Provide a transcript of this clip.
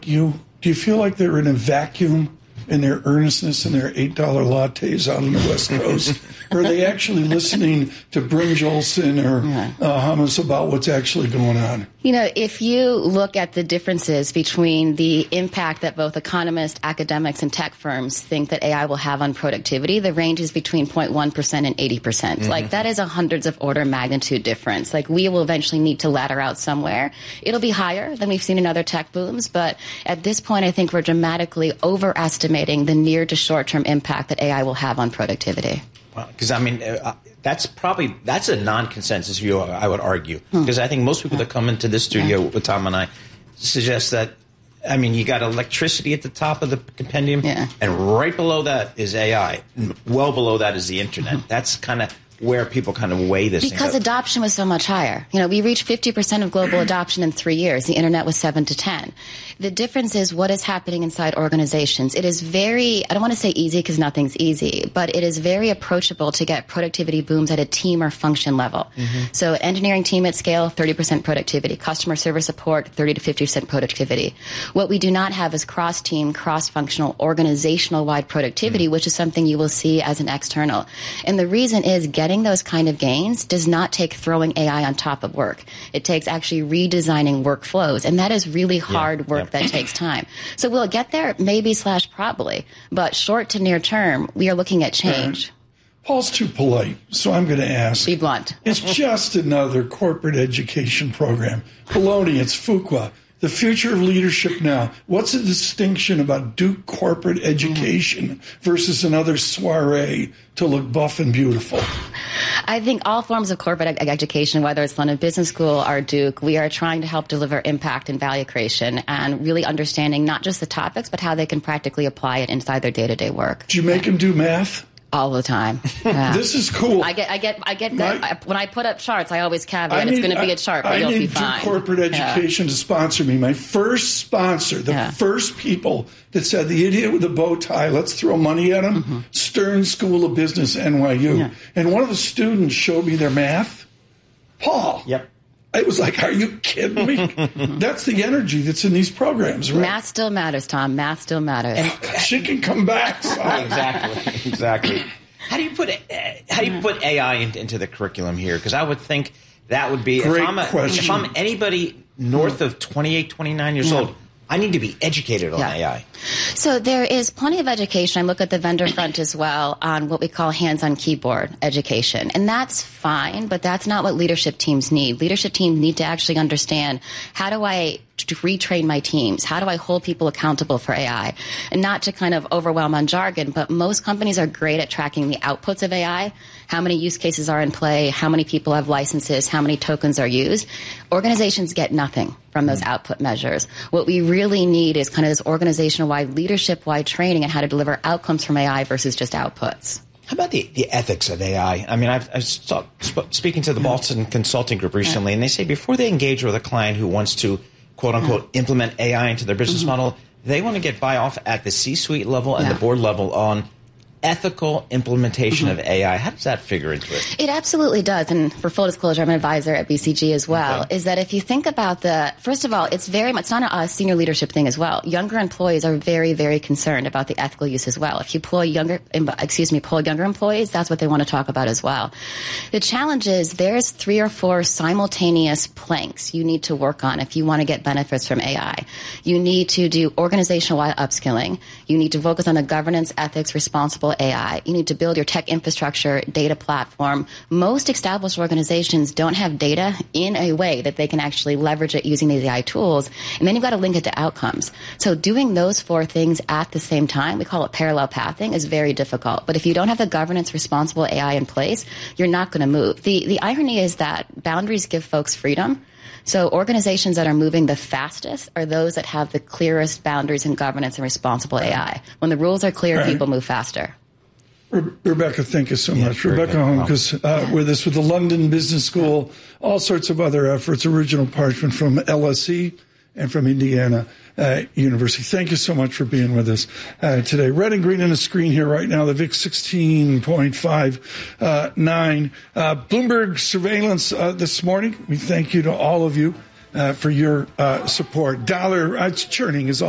you? Do you feel like they're in a vacuum in their earnestness and their $8 lattes out on the West Coast? Or are they actually listening to Bryn Olson or Hummus about what's actually going on? You know, if you look at the differences between the impact that both economists, academics, and tech firms think that AI will have on productivity, the range is between 0.1% and 80%. Like, that is a hundreds of order magnitude difference. Like, we will eventually need to ladder out somewhere. It'll be higher than we've seen in other tech booms, but at this point, I think we're dramatically overestimating the near to short-term impact that AI will have on productivity. Because, I mean, that's a non-consensus view, I would argue. Because I think most people that come into this studio with Tom and I suggest that, I mean, you got electricity at the top of the compendium, and right below that is AI. Well below that is the internet. That's kind of where people kind of weigh this. Because adoption was so much higher. You know, we reached 50% of global adoption in 3 years. The internet was 7 to 10. The difference is what is happening inside organizations. It is very, I don't want to say easy because nothing's easy, but it is very approachable to get productivity booms at a team or function level. So engineering team at scale, 30% productivity. Customer service support, 30 to 50% productivity. What we do not have is cross-team, cross-functional, organizational-wide productivity, which is something you will see as an external. And the reason is getting those kind of gains does not take throwing AI on top of work. It takes actually redesigning workflows, and that is really hard work that takes time. So we'll get there, maybe / probably, but short to near term, we are looking at change. Paul's too polite, so I'm going to ask. Be blunt. It's just another corporate education program. Baloney, it's Fuqua. The future of leadership now. What's the distinction about Duke corporate education versus another soiree to look buff and beautiful? I think all forms of corporate education, whether it's London Business School or Duke, we are trying to help deliver impact and value creation and really understanding not just the topics, but how they can practically apply it inside their day-to-day work. Do you make them do math? All the time. This is cool. I get that. When I put up charts, I always caveat it's going to be a chart, but you'll be fine. I need corporate education to sponsor me. My first sponsor, the first people that said the idiot with the bow tie, let's throw money at him, Stern School of Business, NYU. And one of the students showed me their math. Paul. I was like, are you kidding me? That's the energy that's in these programs, right? Math still matters, Tom. Math still matters. And she can come back. Exactly. How do you put AI into the curriculum here? Because I would think that would be, Great if I'm anybody north of 28, 29 years old, I need to be educated on AI. So there is plenty of education. I look at the vendor front as well on what we call hands-on keyboard education. And that's fine, but that's not what leadership teams need. Leadership teams need to actually understand, how do I retrain my teams? How do I hold people accountable for AI? And not to kind of overwhelm on jargon, but most companies are great at tracking the outputs of AI. How many use cases are in play? How many people have licenses? How many tokens are used? Organizations get nothing from those output measures. What we really need is kind of this organizational-wide, leadership-wide training on how to deliver outcomes from AI versus just outputs. How about the ethics of AI? I mean, I was speaking to the Boston Consulting Group recently, and they say before they engage with a client who wants to, quote-unquote, implement AI into their business model, they want to get buy-off at the C-suite level and the board level on ethical implementation of AI. How does that figure into it? It absolutely does. And for full disclosure, I'm an advisor at BCG as well, is that if you think about first of all, it's very much, it's not a senior leadership thing as well. Younger employees are very, very concerned about the ethical use as well. If you poll younger employees, that's what they want to talk about as well. The challenge is there's 3 or 4 simultaneous planks you need to work on if you want to get benefits from AI. You need to do organizational-wide upskilling. You need to focus on the governance, ethics, responsible AI. You need to build your tech infrastructure, data platform. Most established organizations don't have data in a way that they can actually leverage it using these AI tools. And then you've got to link it to outcomes. So doing those 4 things at the same time, we call it parallel pathing, is very difficult. But if you don't have the governance responsible AI in place, you're not going to move. The irony is that boundaries give folks freedom. So organizations that are moving the fastest are those that have the clearest boundaries in governance and responsible AI. When the rules are clear, people move faster. Rebecca, thank you so much. Rebecca Homkes with us with the London Business School, all sorts of other efforts, original parchment from LSE and from Indiana University. Thank you so much for being with us today. Red and green on the screen here right now, the VIX 16.59. Bloomberg surveillance this morning. We thank you to all of you for your support. Dollar, it's churning as